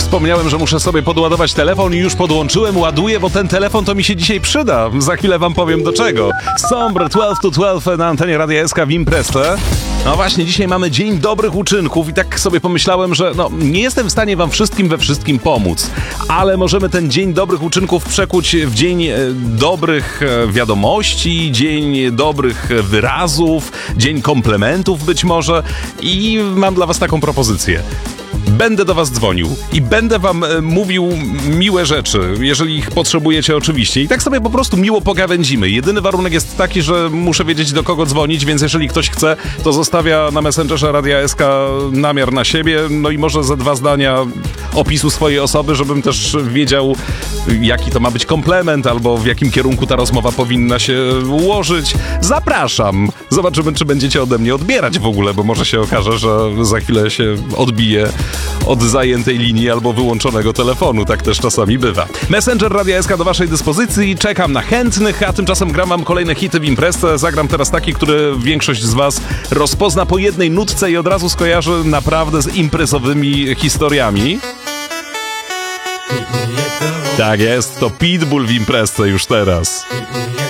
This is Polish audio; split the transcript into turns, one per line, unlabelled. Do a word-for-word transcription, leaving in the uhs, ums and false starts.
Wspomniałem, że muszę sobie podładować telefon i już podłączyłem, ładuję, bo ten telefon to mi się dzisiaj przyda. Za chwilę wam powiem do czego. Sombre dwanaście to dwanaście na antenie Radia S K w imprezę. No właśnie, dzisiaj mamy Dzień Dobrych Uczynków i tak sobie pomyślałem, że no, nie jestem w stanie wam wszystkim we wszystkim pomóc, ale możemy ten Dzień Dobrych Uczynków przekuć w Dzień e, Dobrych e, Wiadomości, Dzień Dobrych Wyrazów, Dzień Komplementów być może i mam dla was taką propozycję. Będę do was dzwonił i będę wam e, mówił miłe rzeczy, jeżeli ich potrzebujecie oczywiście. I tak sobie po prostu miło pogawędzimy. Jedyny warunek jest taki, że muszę wiedzieć, do kogo dzwonić, więc jeżeli ktoś chce, to zostawia na Messengerze Radia S K namiar na siebie, no i może ze dwa zdania opisu swojej osoby, żebym też wiedział, jaki to ma być komplement, albo w jakim kierunku ta rozmowa powinna się ułożyć. Zapraszam! Zobaczymy, czy będziecie ode mnie odbierać w ogóle, bo może się okaże, że za chwilę się odbije od zajętej linii albo wyłączonego telefonu. Tak też czasami bywa. Messenger Radia S K do waszej dyspozycji. Czekam na chętnych, a tymczasem gram wam kolejne hity w imprezę. Zagram teraz taki, który większość z was rozpozna po jednej nutce i od razu skojarzy naprawdę z imprezowymi historiami. Tak jest, to Pitbull w imprezce już teraz.